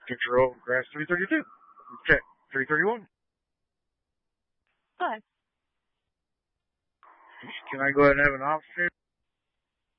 Control grass 332. Check 331. Hi. Can I go ahead and have an officer